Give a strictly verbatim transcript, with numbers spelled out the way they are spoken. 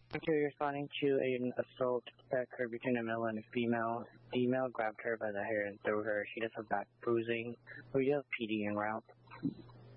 You're responding to an assault that occurred between a male and a female. The male grabbed her by the hair and threw her. She does have back bruising. We do have P D en route.